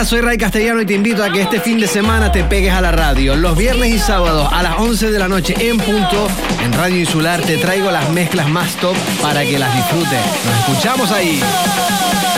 Hola, soy Ray Castellano y te invito a que este fin de semana te pegues a la radio. Los viernes y sábados a las 11 de la noche en punto, en Radio Insular te traigo las mezclas más top para que las disfrutes. Nos escuchamos ahí.